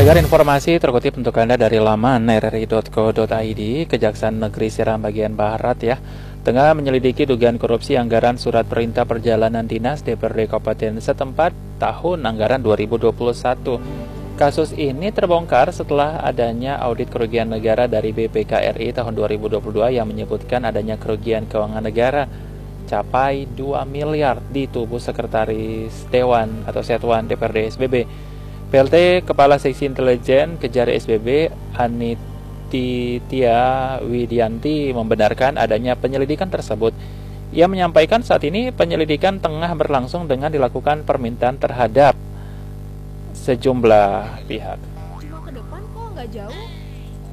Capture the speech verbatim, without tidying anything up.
Pendengar, informasi terkutip untuk Anda dari laman r r i titik co titik i d. Kejaksaan Negeri Seram bagian Barat ya tengah menyelidiki dugaan korupsi anggaran surat perintah perjalanan dinas D P R D Kabupaten setempat tahun anggaran dua ribu dua puluh satu. Kasus ini terbongkar setelah adanya audit kerugian negara dari B P K R I tahun dua ribu dua puluh dua yang menyebutkan adanya kerugian keuangan negara capai dua miliar di tubuh Sekretaris Dewan atau Setuan D P R D S B B. P L T Kepala Seksi Intelijen Kejar S B B Anititia Widianti membenarkan adanya penyelidikan tersebut. Ia menyampaikan saat ini penyelidikan tengah berlangsung dengan dilakukan permintaan terhadap sejumlah pihak. Cuma ke depan kok nggak jauh?